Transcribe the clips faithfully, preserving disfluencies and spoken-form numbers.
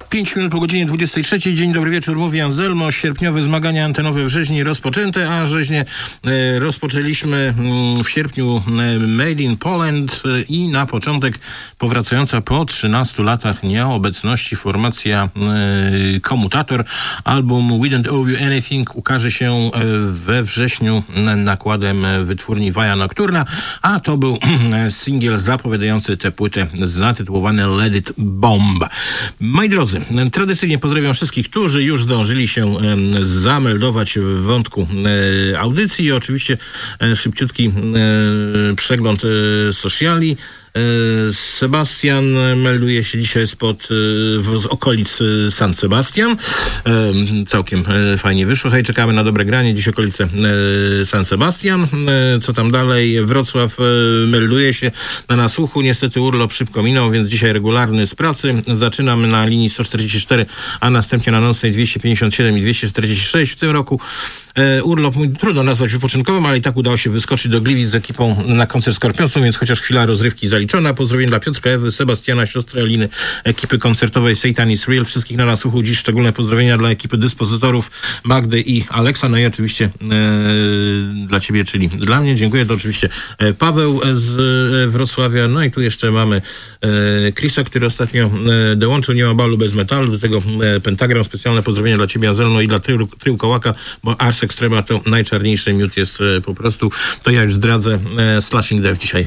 pięć minut po godzinie dwudziestej trzeciej. Dzień dobry wieczór, mówi Anselmo. Sierpniowe zmagania antenowe w rzeźni rozpoczęte, a rzeźnie e, rozpoczęliśmy m, w sierpniu e, Made in Poland e, i na początek powracająca po trzynastu latach nieobecności formacja e, Kommutator. Album We Don't Owe You Anything ukaże się e, we wrześniu e, nakładem wytwórni Via Nocturna, a to był e, singiel zapowiadający tę płytę zatytułowany Let It Bomb. Moi drodzy, tradycyjnie pozdrawiam wszystkich, którzy już zdążyli się e, zameldować w wątku e, audycji i oczywiście e, szybciutki e, przegląd e, sociali. Sebastian melduje się dzisiaj spod, z okolic San Sebastian. Całkiem fajnie wyszło. Hej, czekamy na dobre granie. Dziś okolice San Sebastian. Co tam dalej? Wrocław melduje się na nasłuchu. Niestety urlop szybko minął, więc dzisiaj regularny z pracy. Zaczynamy na linii sto czterdzieści cztery, a następnie na nocnej dwieście pięćdziesiąt siedem i dwieście czterdzieści sześć. W tym roku urlop mój trudno nazwać wypoczynkowym, ale i tak udało się wyskoczyć do Gliwic z ekipą na koncert Skorpionsów, więc chociaż chwila rozrywki zaliczona. Pozdrowienia dla Piotrka, Ewy, Sebastiana, siostry Aliny, ekipy koncertowej Satan is Real. Wszystkich na nasłuchu. Dziś szczególne pozdrowienia dla ekipy dyspozytorów Magdy i Aleksa. No i oczywiście e, dla ciebie, czyli dla mnie. Dziękuję. To oczywiście Paweł z Wrocławia. No i tu jeszcze mamy e, Chrisa, który ostatnio e, dołączył. Nie ma balu bez metalu. Do tego e, pentagram. Specjalne pozdrowienia dla ciebie, Azelno, i dla Trył, Trył Kołaka, bo Ars Extrema to najczarniejszy miód jest e, po prostu. To ja już zdradzę. E, Slashing Death dzisiaj e,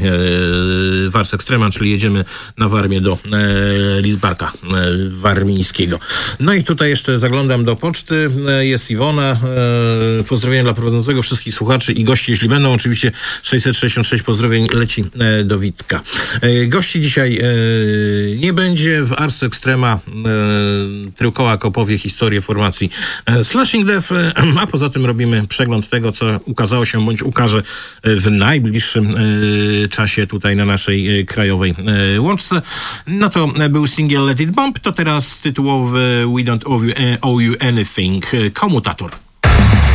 w Ars Extrema, czyli jedziemy na Warmię do e, Lidzbarka e, warmińskiego. No i tutaj jeszcze zaglądam do poczty. E, jest Iwona. E, pozdrowienia dla prowadzącego, wszystkich słuchaczy i gości, jeśli będą. Oczywiście sześćset sześćdziesiąt sześć pozdrowień leci e, do Witka. E, gości dzisiaj e, nie będzie. W Ars Extrema e, Tryłkołak opowie historię formacji e, Slashing Death, e, a poza tym robimy przegląd tego, co ukazało się bądź ukaże w najbliższym e, czasie tutaj na naszej e, krajowej e, łączce. No to był singiel Let It Bomb, to teraz tytułowy We Don't Owe You, Owe You Anything, Kommutator.